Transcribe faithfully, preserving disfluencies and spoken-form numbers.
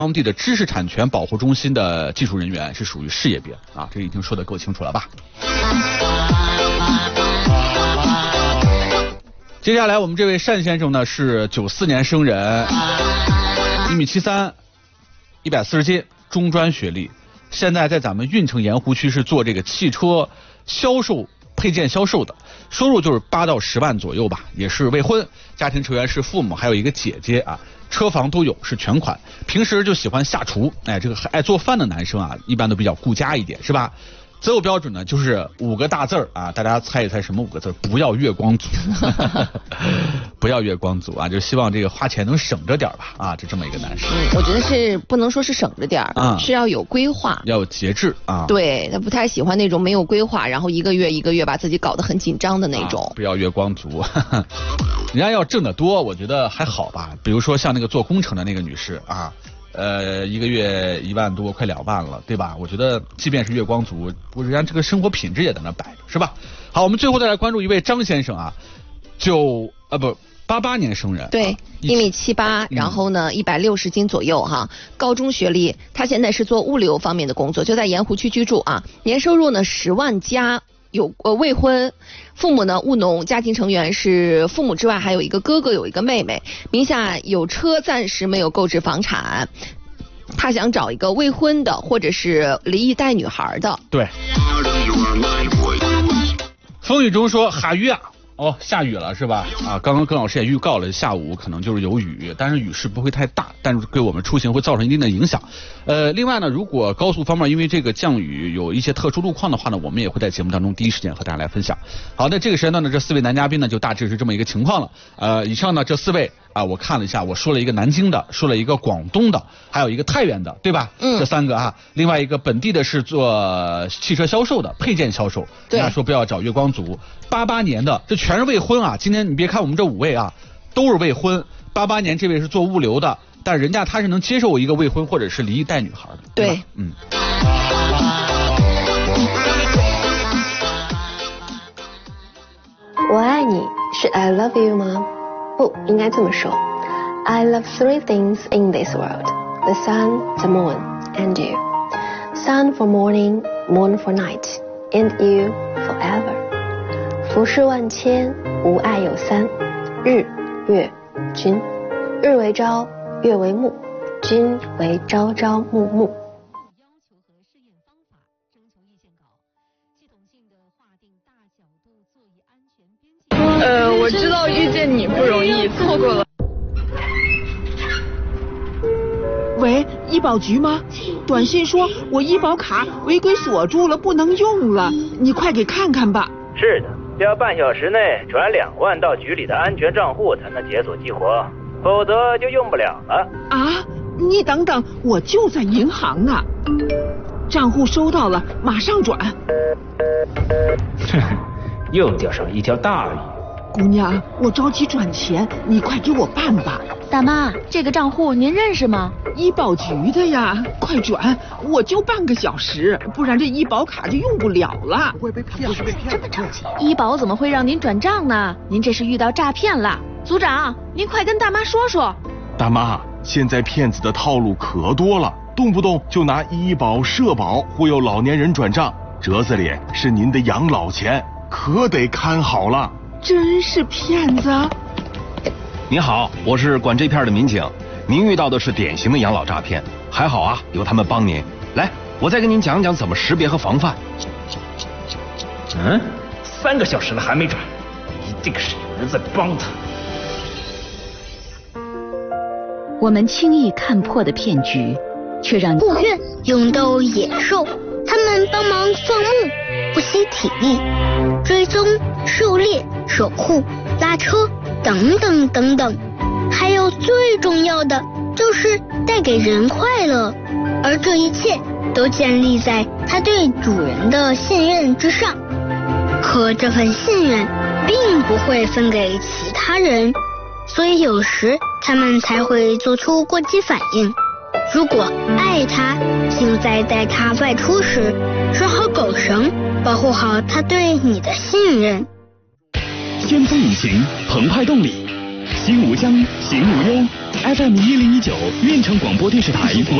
当地的知识产权保护中心的技术人员是属于事业编啊，这已经说得够清楚了吧？接下来我们这位单先生呢是九四年生人，一米七三，一百四十斤，中专学历，现在在咱们运城盐湖区是做这个汽车销售配件销售的，收入就是八到十万左右吧，也是未婚，家庭成员是父母，还有一个姐姐啊，车房都有，是全款，平时就喜欢下厨，哎，这个爱做饭的男生啊，一般都比较顾家一点，是吧？择偶标准呢，就是五个大字儿啊，大家猜一猜什么五个字儿？不要月光族，不要月光族啊，就希望这个花钱能省着点吧啊，就这么一个男生。 嗯，我觉得是不能说是省着点儿、嗯，是要有规划， 要有节制啊。 对，他不太喜欢那种没有规划，然后一个月一个月把自己搞得很紧张的那种。 啊、不要月光族，人家要挣得多，我觉得还好吧。比如说像那个做工程的那个女士啊。呃，一个月一万多，快两万了，对吧？我觉得，即便是月光族，不人家这个生活品质也在那摆着，是吧？好，我们最后再来关注一位张先生啊，九啊不八八年生人， 对，一米七八，然后呢一百六十斤左右哈，高中学历，他现在是做物流方面的工作，就在盐湖区居住啊，年收入呢十万加。有呃未婚，父母呢务农，家庭成员是父母之外还有一个哥哥，有一个妹妹，名下有车，暂时没有购置房产。他想找一个未婚的或者是离异带女孩的。 对。风雨中说哈雨啊，哦下雨了是吧？啊，刚刚耿老师也预告了，下午可能就是有雨，但是雨势不会太大，但是对我们出行会造成一定的影响。呃，另外呢，如果高速方面因为这个降雨有一些特殊路况的话呢，我们也会在节目当中第一时间和大家来分享。好，那这个时间段呢，这四位男嘉宾呢就大致是这么一个情况了。呃，以上呢这四位啊，我看了一下，我说了一个南京的，说了一个广东的，还有一个太原的，对吧？嗯，这三个啊，另外一个本地的是做汽车销售的，配件销售。对，人家说不要找月光族。八八年的，这全是未婚啊。今天你别看我们这五位啊，都是未婚。八八年这位是做物流的。但人家他是能接受一个未婚或者是离异带女孩的，对，对嗯。 我爱你是 I love you 吗？不应该这么说。I love three things in this world: the sun, the moon, and you. Sun for morning, moon for night, and you forever. 浮世万千，无爱有三：日、月、君。日为朝。月为暮，君为朝朝暮暮。 呃，我知道遇见你不容易，错过了。 喂，医保局吗？短信说我医保卡违规锁住了，不能用了，你快给看看吧。 是的，要半小时内转两万到局里的安全账户才能解锁激活。否则就用不了了啊！你等等，我就在银行呢。账户收到了，马上转。 又钓上一条大鱼。 姑娘，我着急转钱，你快给我办吧。 大妈，这个账户您认识吗？ 医保局的呀，快转！我就半个小时，不然这医保卡就用不了了。 会被骗，就是被骗。这么着急，医保怎么会让您转账呢？您这是遇到诈骗了。组长，您快跟大妈说说。 大妈，现在骗子的套路可多了，动不动就拿医保、社保忽悠老年人转账，折子里是您的养老钱，可得看好了。 真是骗子！ 您好，我是管这片的民警，您遇到的是典型的养老诈骗，还好啊，有他们帮您。来，我再跟您讲讲怎么识别和防范。 嗯，三个小时了还没转，一定是有人在帮他。 我们轻易看破的骗局，却让护院勇斗野兽，他们帮忙放牧，不惜体力，追踪、狩猎、守护、拉车等等等等，还有最重要的就是带给人快乐，而这一切都建立在他对主人的信任之上。可这份信任并不会分给其他人，所以有时他们才会做出过激反应。如果爱他，就在带他外出时拴好狗绳，保护好他对你的信任。 先锋引擎，澎湃动力，心无疆，行无忧。 F M 一零一九，运城广播电视台。